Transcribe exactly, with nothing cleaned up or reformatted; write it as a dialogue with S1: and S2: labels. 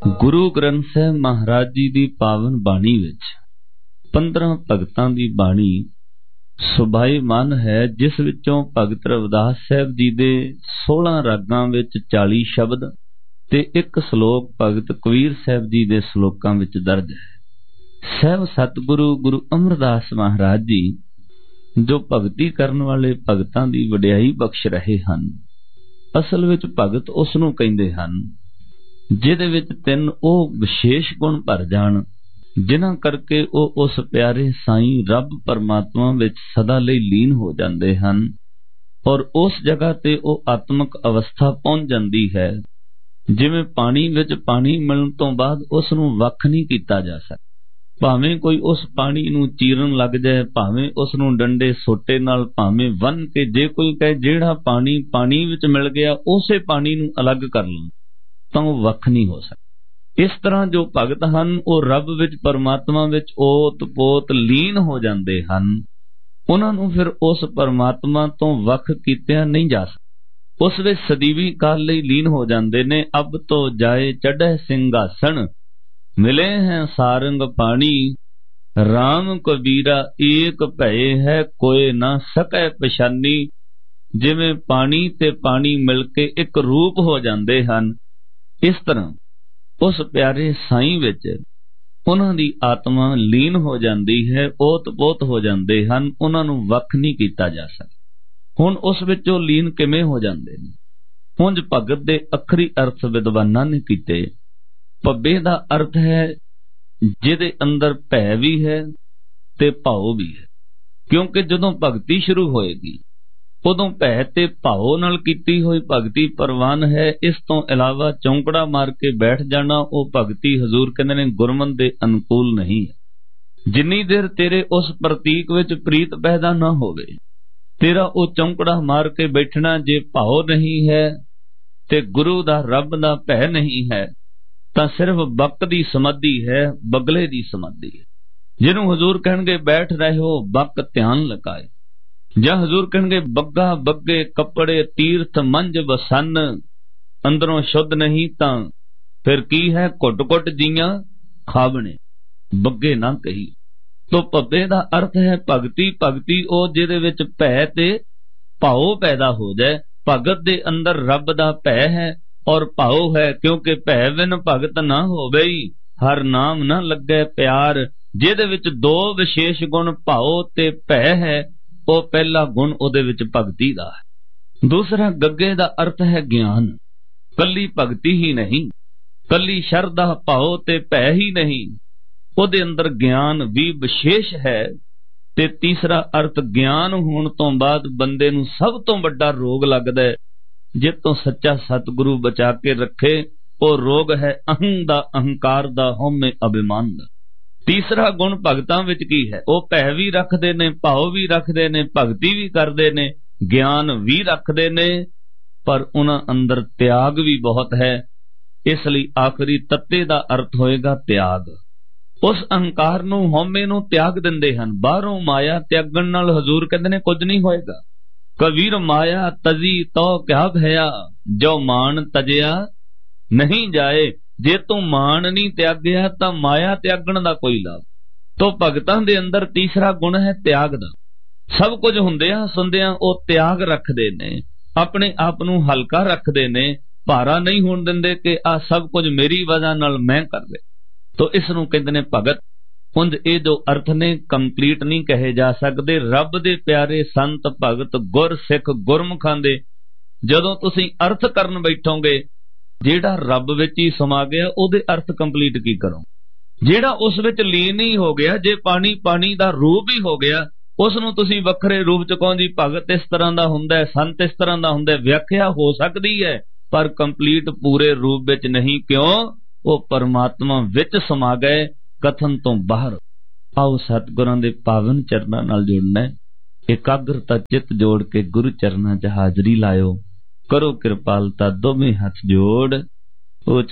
S1: ਗੁਰੂ ਗ੍ਰੰਥ ਸਾਹਿਬ ਮਹਾਰਾਜ ਜੀ ਦੀ ਪਾਵਨ ਬਾਣੀ ਵਿੱਚ ਪੰਦਰਾਂ ਭਗਤਾਂ ਦੀ ਬਾਣੀ ਸੁਭਾਈਮਾਨ ਹੈ, ਜਿਸ ਵਿੱਚੋਂ ਭਗਤ ਰਵਿਦਾਸ ਸਾਹਿਬ ਜੀ ਦੇ ਸੋਲਾਂ ਰਾਗਾਂ ਵਿੱਚ ਚਾਲੀ ਸ਼ਬਦ ਤੇ ਇੱਕ ਸ਼ਲੋਕ ਭਗਤ ਕਬੀਰ ਸਾਹਿਬ ਜੀ ਦੇ ਸ਼ਲੋਕਾਂ ਵਿੱਚ ਦਰਜ ਹੈ। ਸਹਿਬ ਸਤਿਗੁਰੂ ਗੁਰੂ ਅਮਰਦਾਸ ਮਹਾਰਾਜ ਜੀ ਜੋ ਭਗਤੀ ਕਰਨ ਵਾਲੇ ਭਗਤਾਂ ਦੀ ਵਡਿਆਈ ਬਖਸ਼ ਰਹੇ ਹਨ। ਅਸਲ ਵਿੱਚ ਭਗਤ ਉਸ ਨੂੰ ਕਹਿੰਦੇ ਹਨ ਜਿਹਦੇ ਵਿੱਚ ਤਿੰਨ ਉਹ ਵਿਸ਼ੇਸ਼ ਗੁਣ ਭਰ ਜਾਣ, ਜਿਨ੍ਹਾਂ ਕਰਕੇ ਉਹ ਉਸ ਪਿਆਰੇ ਸਾਈਂ ਰੱਬ ਪਰਮਾਤਮਾ ਵਿੱਚ ਸਦਾ ਲਈ ਲੀਨ ਹੋ ਜਾਂਦੇ ਹਨ ਔਰ ਉਸ ਜਗ੍ਹਾ ਤੇ ਉਹ ਆਤਮਿਕ ਅਵਸਥਾ ਪਹੁੰਚ ਜਾਂਦੀ ਹੈ। ਜਿਵੇਂ ਪਾਣੀ ਵਿੱਚ ਪਾਣੀ ਮਿਲਣ ਤੋਂ ਬਾਅਦ ਉਸ ਨੂੰ ਵੱਖ ਨਹੀਂ ਕੀਤਾ ਜਾ ਸਕਦਾ, ਭਾਵੇਂ ਕੋਈ ਉਸ ਪਾਣੀ ਨੂੰ ਚੀਰਨ ਲੱਗ ਜਾਏ, ਭਾਵੇਂ ਉਸ ਨੂੰ ਡੰਡੇ ਸੋਟੇ ਨਾਲ ਭਾਵੇਂ ਬੰਨ ਕੇ, ਜੇ ਕੋਈ ਕਹੇ ਜਿਹੜਾ ਪਾਣੀ ਪਾਣੀ ਵਿੱਚ ਮਿਲ ਗਿਆ ਉਸੇ ਪਾਣੀ ਨੂੰ ਅਲੱਗ ਕਰ ਲਾਂ ਤਾਂ ਉਹ ਵੱਖ ਨਹੀਂ ਹੋ ਸਕਦਾ। ਇਸ ਤਰ੍ਹਾਂ ਜੋ ਭਗਤ ਹਨ ਉਹ ਰੱਬ ਵਿੱਚ ਪਰਮਾਤਮਾ ਵਿੱਚ ਓਤ ਪੋਤ ਲੀਨ ਹੋ ਜਾਂਦੇ ਹਨ। ਉਹਨਾਂ ਨੂੰ ਫਿਰ ਉਸ ਪਰਮਾਤਮਾ ਤੋਂ ਵੱਖ ਕੀਤਿਆ ਨਹੀਂ ਜਾ ਸਕਦਾ। ਉਸ ਵਿੱਚ ਸਦੀਵੀ ਕਾਲ ਲਈ ਲੀਨ ਹੋ ਜਾਂਦੇ ਨੇ। ਅਬ ਤੋਂ ਜਾਏ ਚੜ੍ਹੈ ਸਿੰਘਾਸਣ, ਮਿਲੇ ਹੈ ਸਾਰੰਗ ਪਾਣੀ, ਰਾਮ ਕਬੀਰਾ ਏਕ ਭਏ ਹੈ, ਕੋਏ ਨਾ ਸਕੈ ਪਛਾਨੀ। ਜਿਵੇਂ ਪਾਣੀ ਤੇ ਪਾਣੀ ਮਿਲ ਕੇ ਇੱਕ ਰੂਪ ਹੋ ਜਾਂਦੇ ਹਨ, ਇਸ ਤਰ੍ਹਾਂ ਉਸ ਪਿਆਰੇ ਸਾਈਂ ਵਿੱਚ ਉਹਨਾਂ ਦੀ ਆਤਮਾ ਲੀਨ ਹੋ ਜਾਂਦੀ ਹੈ, ਓਤ ਪੋਤ ਹੋ ਜਾਂਦੇ ਹਨ, ਉਹਨਾਂ ਨੂੰ ਵੱਖ ਨਹੀਂ ਕੀਤਾ ਜਾ ਸਕਦਾ। ਹੁਣ ਉਸ ਵਿੱਚ ਉਹ ਲੀਨ ਕਿਵੇਂ ਹੋ ਜਾਂਦੇ ਨੇ? ਉਂਝ ਭਗਤ ਦੇ ਅੱਖਰੀ ਅਰਥ ਵਿਦਵਾਨਾਂ ਨੇ ਕੀਤੇ। ਭੱਬੇ ਦਾ ਅਰਥ ਹੈ ਜਿਹਦੇ ਅੰਦਰ ਭੈ ਵੀ ਹੈ ਤੇ ਭਾਉ ਵੀ ਹੈ, ਕਿਉਂਕਿ ਜਦੋਂ ਭਗਤੀ ਸ਼ੁਰੂ ਹੋਏਗੀ ਉਦੋਂ ਭੈ ਤੇ ਭਾਉ ਨਾਲ ਕੀਤੀ ਹੋਈ ਭਗਤੀ ਪ੍ਰਵਾਨ ਹੈ। ਇਸ ਤੋਂ ਇਲਾਵਾ ਚੌਂਕੜਾ ਮਾਰ ਕੇ ਬੈਠ ਜਾਣਾ ਉਹ ਭਗਤੀ ਹਜ਼ੂਰ ਕਹਿੰਦੇ ਨੇ ਗੁਰਮਤਿ ਦੇ ਅਨੁਕੂਲ ਨਹੀਂ ਹੈ। ਜਿੰਨੀ ਦੇਰ ਤੇਰੇ ਉਸ ਪ੍ਰਤੀਕ ਵਿੱਚ ਪ੍ਰੀਤ ਪੈਦਾ ਨਾ ਹੋਵੇ, ਤੇਰਾ ਉਹ ਚੌਂਕੜਾ ਮਾਰ ਕੇ ਬੈਠਣਾ ਜੇ ਭਾਉ ਨਹੀਂ ਹੈ ਤੇ ਗੁਰੂ ਦਾ ਰੱਬ ਦਾ ਭੈ ਨਹੀਂ ਹੈ ਤਾਂ ਸਿਰਫ ਬਕ ਦੀ ਸਮਾਧੀ ਹੈ, ਬਗਲੇ ਦੀ ਸਮਾਧੀ ਹੈ। ਜਿਹਨੂੰ ਹਜ਼ੂਰ ਕਹਿਣਗੇ ਬੈਠ ਰਹੇ ਹੋ, ਬਕ ਧਿਆਨ ਲਗਾਏ, ਜਾਂ ਹਜ਼ੂਰ ਕਹਿਣਗੇ ਬੱਗਾ ਬੱਗੇ ਕੱਪੜੇ ਤੀਰਥ ਮੰਝ ਬਸਨ, ਅੰਦਰੋਂ ਸ਼ੁੱਧ ਨਹੀਂ ਤਾਂ ਫਿਰ ਕੀ ਹੈ, ਘੁੱਟ ਘੁੱਟ ਜੀਆਂ ਖਾਵਣੇ, ਬੱਗੇ ਨਾ ਕਹੀ। ਤੋ ਭੱਬੇ ਦਾ ਅਰਥ ਹੈ ਭਗਤੀ। ਭਗਤੀ ਉਹ ਜਿਹਦੇ ਵਿੱਚ ਭੈ ਤੇ ਭਾਉ ਪੈਦਾ ਹੋ ਜਾਏ। ਭਗਤ ਦੇ ਅੰਦਰ ਰੱਬ ਦਾ ਭੈ ਹੈ ਔਰ ਭਾਉ ਹੈ, ਕਿਉਂਕਿ ਭੈ ਬਿਨ ਭਗਤ ਨਾ ਹੋਵੇ, ਹਰ ਨਾਮ ਨਾ ਲੱਗੇ ਪਿਆਰ। ਜਿਹਦੇ ਵਿੱਚ ਦੋ ਵਿਸ਼ੇਸ਼ ਗੁਣ ਭਾਉ ਤੇ ਭੈ ਹੈ, ਉਹ ਪਹਿਲਾ ਗੁਣ ਉਹਦੇ ਵਿੱਚ ਭਗਤੀ ਦਾ ਹੈ। ਦੂਸਰਾ ਗੱਗੇ ਦਾ ਅਰਥ ਹੈ ਗਿਆਨ। ਕੱਲੀ ਭਗਤੀ ਹੀ ਨਹੀਂ, ਕੱਲੀ ਸ਼ਰਧਾ ਭਾਉ ਤੇ ਭੈ ਹੀ ਨਹੀਂ, ਉਹਦੇ ਅੰਦਰ ਗਿਆਨ ਵੀ ਵਿਸ਼ੇਸ਼ ਹੈ। ਤੇ ਤੀਸਰਾ ਅਰਥ ਗਿਆਨ ਹੋਣ ਤੋਂ ਬਾਅਦ ਬੰਦੇ ਨੂੰ ਸਭ ਤੋਂ ਵੱਡਾ ਰੋਗ ਲੱਗਦਾ ਹੈ, ਜਿਸ ਤੋਂ ਸੱਚਾ ਸਤਿਗੁਰੂ ਬਚਾ ਕੇ ਰੱਖੇ। ਉਹ ਰੋਗ ਹੈ ਅਹੰ ਦਾ, ਅਹੰਕਾਰ ਦਾ, ਹਉਮੈ ਅਭਿਮਾਨ ਦਾ। ਤੀਸਰਾ ਗੁਣ ਭਗਤਾਂ ਵਿੱਚ ਕੀ ਹੈ? ਉਹ ਭੈ ਵੀ ਰੱਖਦੇ ਨੇ, ਭਾਵ ਵੀ ਰੱਖਦੇ ਨੇ, ਭਗਤੀ ਵੀ ਕਰਦੇ ਨੇ, ਗਿਆਨ ਵੀ ਰੱਖਦੇ ਨੇ, ਪਰ ਉਹਨਾਂ ਅੰਦਰ ਤਿਆਗ ਵੀ ਬਹੁਤ ਹੈ। ਇਸ ਲਈ ਆਖਰੀ ਤੱਤੇ ਦਾ ਅਰਥ ਹੋਏਗਾ ਤਿਆਗ। ਉਸ ਅਹੰਕਾਰ ਨੂੰ, ਹਉਮੈ ਨੂੰ ਤਿਆਗ ਦਿੰਦੇ ਹਨ। ਬਾਹਰੋਂ ਮਾਇਆ ਤਿਆਗਣ ਨਾਲ ਹਜ਼ੂਰ ਕਹਿੰਦੇ ਨੇ ਕੁਝ ਨਹੀਂ ਹੋਏਗਾ। ਕਬੀਰ ਮਾਇਆ ਤਜੀ ਤੋ ਕਿਆ ਭਇਆ, ਜੋ ਮਾਨ ਤਜਿਆ ਨਹੀਂ ਜਾਏ। ਜੇ ਤੂੰ ਮਾਨ ਨਹੀਂ ਤਿਆਗਿਆ ਤਾਂ ਮਾਇਆ ਤਿਆਗਣ ਦਾ ਕੋਈ ਲਾਭ। ਤੋ ਭਗਤਾਂ ਦੇ ਅੰਦਰ ਤੀਸਰਾ ਗੁਣ ਹੈ ਤਿਆਗ ਦਾ। ਸਭ ਕੁਝ ਹੁੰਦਿਆਂ ਸੁਣਦਿਆਂ ਉਹ ਤਿਆਗ ਰੱਖਦੇ ਨੇ, ਆਪਣੇ ਆਪ ਨੂੰ ਹਲਕਾ ਰੱਖਦੇ ਨੇ, ਭਾਰਾ ਨਹੀਂ ਹੋਣ ਦਿੰਦੇ ਕਿ ਆਹ ਸਭ ਕੁਝ ਮੇਰੀ ਵਜ੍ਹਾ ਨਾਲ ਮੈਂ ਕਰ ਲਿਆ। ਤੋ ਇਸ ਨੂੰ ਕਹਿੰਦੇ ਨੇ ਭਗਤ। ਉਂਝ ਇਹ ਜੋ ਅਰਥ ਨੇ ਕੰਪਲੀਟ ਨਹੀਂ ਕਹੇ ਜਾ ਸਕਦੇ। ਰੱਬ ਦੇ ਪਿਆਰੇ ਸੰਤ ਭਗਤ ਗੁਰ ਸਿੱਖ ਗੁਰਮੁਖਾਂ ਦੇ ਜਦੋਂ ਤੁਸੀਂ ਅਰਥ ਕਰਨ ਬੈਠੋਗੇ, ਜਿਹੜਾ ਰੱਬ ਵਿੱਚ ਹੀ ਸਮਾ ਗਿਆ ਉਹਦੇ ਅਰਥ ਕੰਪਲੀਟ ਕੀ ਕਰੋ? ਜਿਹੜਾ ਉਸ ਵਿੱਚ ਲੀਨ ਹੀ ਹੋ ਗਿਆ, ਜੇ ਪਾਣੀ ਪਾਣੀ ਦਾ ਰੂਪ ਹੀ ਹੋ ਗਿਆ, ਉਸ ਨੂੰ ਤੁਸੀਂ ਵੱਖਰੇ ਰੂਪ ਚ ਕਹੋ ਜੀ ਭਗਤ ਇਸ ਤਰ੍ਹਾਂ ਦਾ ਹੁੰਦਾ ਹੈ, ਸੰਤ ਇਸ ਤਰ੍ਹਾਂ ਦਾ ਹੁੰਦਾ ਹੈ। ਵਿਆਖਿਆ ਹੋ ਸਕਦੀ ਹੈ ਪਰ ਕੰਪਲੀਟ ਪੂਰੇ ਰੂਪ ਵਿੱਚ ਨਹੀਂ। ਕਿਉਂ? ਉਹ ਪਰਮਾਤਮਾ ਵਿੱਚ ਸਮਾ ਗਏ, ਕਥਨ ਤੋਂ ਬਾਹਰ। ਆਓ ਸਤਿਗੁਰਾਂ ਦੇ ਪਾਵਨ ਚਰਨਾਂ ਨਾਲ ਜੁੜਨਾ ਹੈ। ਇਕਾਗਰਤਾ ਚਿੱਤ ਜੋੜ ਕੇ ਗੁਰੂ ਚਰਨਾਂ 'ਚ ਹਾਜ਼ਰੀ ਲਾਇਓ। ਕਰੋ ਕਿਰਪਾਲਤਾ ਦੋਵੇਂ ਹੱਥ ਜੋੜ। ਉਹ